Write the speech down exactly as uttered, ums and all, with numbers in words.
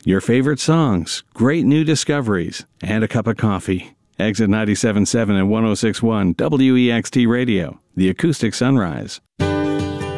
Your favorite songs, great new discoveries, and a cup of coffee. Exit ninety-seven point seven and one oh six point one W E X T Radio, the Acoustic Sunrise.